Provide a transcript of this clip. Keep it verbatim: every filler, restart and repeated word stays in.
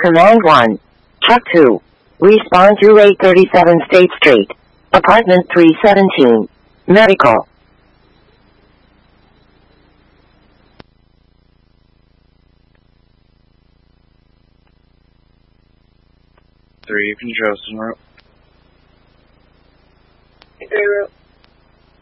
Command one. Truck two. Respawn to eight thirty-seven State Street. Apartment three seventeen. Medical. Three, you can Justin.